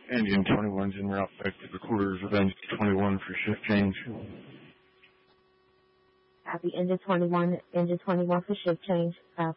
Indian 21's en route back to the quarters of Engine 21 for shift change. Copy, Engine 21 for shift change.